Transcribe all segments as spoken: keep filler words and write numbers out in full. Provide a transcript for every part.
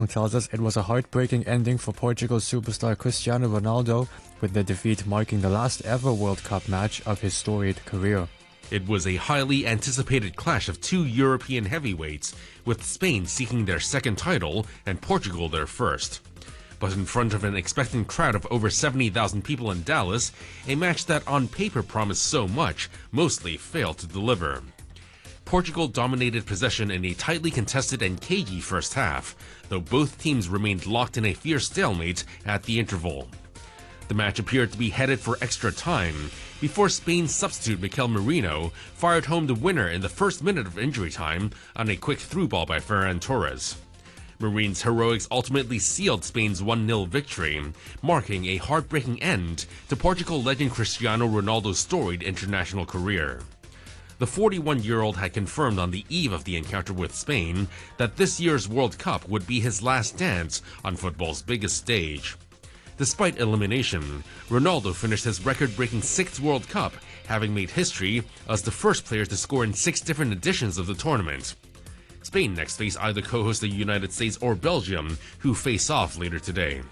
tells us it was a heartbreaking ending for Portugal superstar Cristiano Ronaldo, with the defeat marking the last ever World Cup match of his storied career. It was a highly anticipated clash of two European heavyweights, with Spain seeking their second title and Portugal their first. But in front of an expectant crowd of over seventy thousand people in Dallas, a match that on paper promised so much mostly failed to deliver. Portugal dominated possession in a tightly contested and cagey first half, though both teams remained locked in a fierce stalemate at the interval. The match appeared to be headed for extra time, before Spain's substitute Mikel Merino fired home the winner in the first minute of injury time on a quick through ball by Ferran Torres. Marine's heroics ultimately sealed Spain's one nil victory, marking a heartbreaking end to Portugal legend Cristiano Ronaldo's storied international career. The forty-one-year-old had confirmed on the eve of the encounter with Spain that this year's World Cup would be his last dance on football's biggest stage. Despite elimination, Ronaldo finished his record-breaking sixth World Cup, having made history as the first player to score in six different editions of the tournament. Spain next face either co-host the United States or Belgium, who face off later today.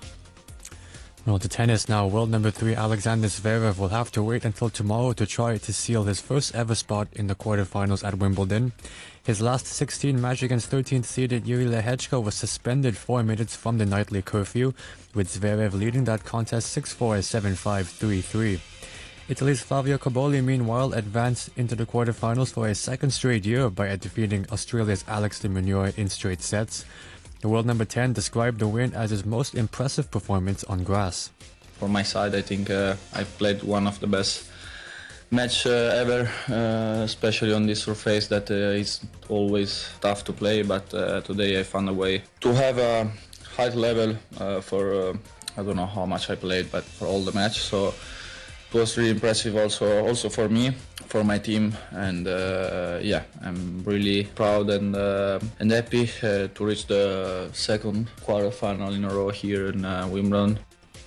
Well, to tennis now, world number three Alexander Zverev will have to wait until tomorrow to try to seal his first ever spot in the quarterfinals at Wimbledon. His last sixteen match against thirteenth seeded Yuri Lehechka was suspended four minutes from the nightly curfew, with Zverev leading that contest six four, seven five, three three. Italy's Flavio Cobolli, meanwhile, advanced into the quarterfinals for a second straight year by defeating Australia's Alex de Minaur in straight sets. The world number ten described the win as his most impressive performance on grass. For my side, I think uh, I've played one of the best match uh, ever, uh, especially on this surface that uh, is always tough to play, but uh, today I found a way to have a high level uh, for, uh, I don't know how much I played, but for all the match. So it was really impressive also, also for me, for my team, and uh, yeah, I'm really proud and uh, and happy uh, to reach the second quarterfinal in a row here in uh, Wimbledon.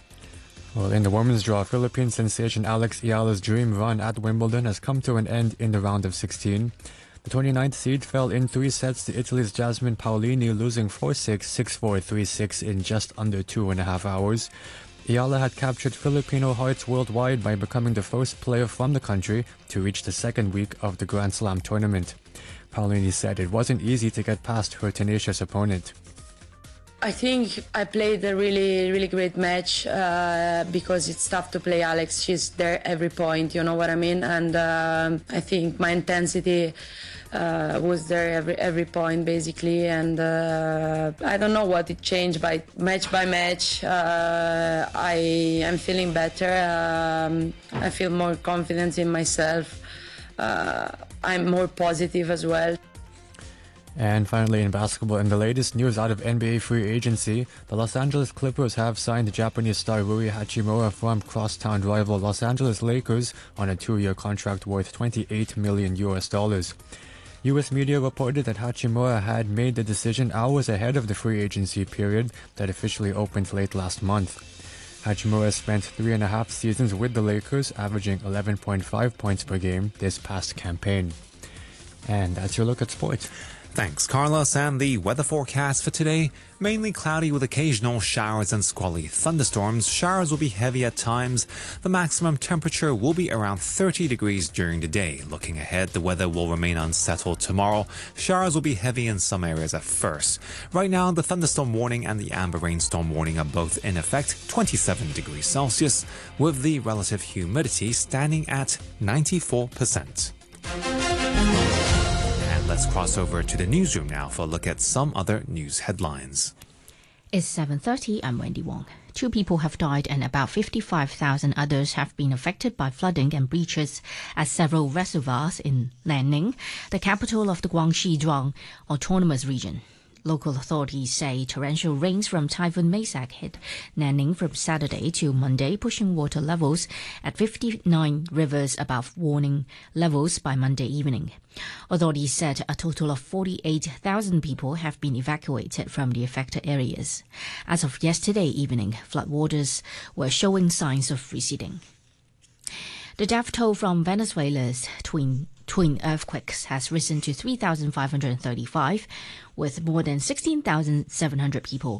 Well, in the women's draw, Philippine sensation Alex Ayala's dream run at Wimbledon has come to an end in the round of sixteen. The twenty-ninth seed fell in three sets to Italy's Jasmine Paolini, losing four six, six four, three six in just under two and a half hours. Ayala had captured Filipino hearts worldwide by becoming the first player from the country to reach the second week of the Grand Slam tournament. Paolini said it wasn't easy to get past her tenacious opponent. I think I played a really, really great match uh, because it's tough to play Alex. She's there every point, you know what I mean? And um, I think my intensity uh, was there every every point, basically. And uh, I don't know what it changed by match by match. Uh, I am feeling better. Um, I feel more confidence in myself. Uh, I'm more positive as well. And finally in basketball, in the latest news out of N B A free agency, the Los Angeles Clippers have signed Japanese star Rui Hachimura from crosstown rival Los Angeles Lakers on a two-year contract worth twenty-eight million U S dollars. U S media reported that Hachimura had made the decision hours ahead of the free agency period that officially opened late last month. Hachimura spent three and a half seasons with the Lakers, averaging eleven point five points per game this past campaign. And that's your look at sports. Thanks, Carlos. And the weather forecast for today, mainly cloudy with occasional showers and squally thunderstorms. Showers will be heavy at times. The maximum temperature will be around thirty degrees during the day. Looking ahead, the weather will remain unsettled tomorrow. Showers will be heavy in some areas at first. Right now, the thunderstorm warning and the amber rainstorm warning are both in effect, twenty-seven degrees Celsius, with the relative humidity standing at ninety-four percent. Let's cross over to the newsroom now for a look at some other news headlines. It's seven thirty, I'm Wendy Wong. Two people have died and about fifty-five thousand others have been affected by flooding and breaches at several reservoirs in Nanning, the capital of the Guangxi Zhuang Autonomous Region. Local authorities say torrential rains from Typhoon Maysak hit Nanning from Saturday to Monday, pushing water levels at fifty-nine rivers above warning levels by Monday evening. Authorities said a total of forty-eight thousand people have been evacuated from the affected areas. As of yesterday evening, floodwaters were showing signs of receding. The death toll from Venezuela's twin twin earthquakes has risen to three thousand five hundred thirty-five, with more than sixteen thousand seven hundred people